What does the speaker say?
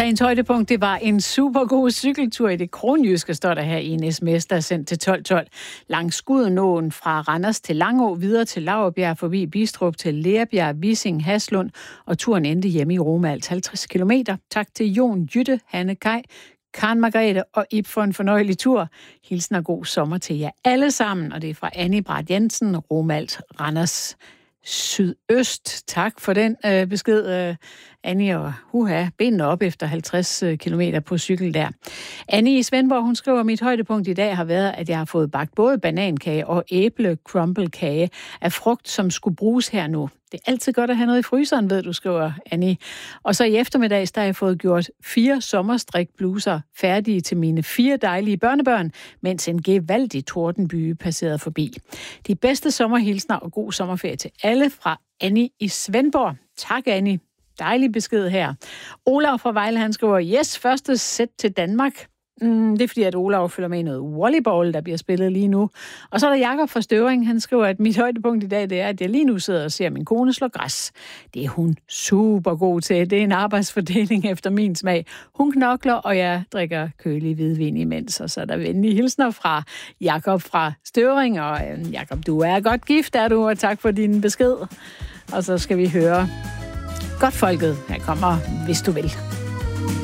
Dagens højdepunkt, det var en super god cykeltur i det kronjyske, står der her i en sms, der er sendt til 1212. Langs Skudenåen fra Randers til Langå, videre til Laurbjerg, forbi Bistrup til Lerbjerg, Vissing, Haslund, og turen endte hjemme i Romalt 50 kilometer. Tak til Jon, Jytte, Hanne Kaj, Karen Margrethe og Ib for en fornøjelig tur. Hilsen og god sommer til jer alle sammen, og det er fra Annie Brat Jensen, Romalt, Randers Sydøst. Tak for den besked, Annie, og benene op efter 50 kilometer på cykel der. Annie i Svendborg, hun skriver, at mit højdepunkt i dag har været, at jeg har fået bagt både banankage og æble-crumble-kage af frugt, som skulle bruges her nu. Det er altid godt at have noget i fryseren, ved du, skriver Annie. Og så i eftermiddags, der har jeg fået gjort 4 sommerstrikbluser færdige til mine 4 dejlige børnebørn, mens en gevaldig tordenbyge passerede forbi. De bedste sommerhilsner og god sommerferie til alle fra Annie i Svendborg. Tak, Annie. Dejlig besked her. Olav fra Vejle, han skriver, yes, første sæt til Danmark. Det er fordi, at Olav følger med i noget volleyball, der bliver spillet lige nu. Og så er der Jakob fra Støvring, han skriver, at mit højdepunkt i dag, det er, at jeg lige nu sidder og ser min kone slå græs. Det er hun super god til. Det er en arbejdsfordeling efter min smag. Hun knokler, og jeg drikker kølig hvidvin imens. Og så er der venlige hilsner fra Jakob fra Støvring. Og Jakob, du er godt gift, er du, og tak for din besked. Og så skal vi høre Godtfolket. Her kommer, hvis du vil.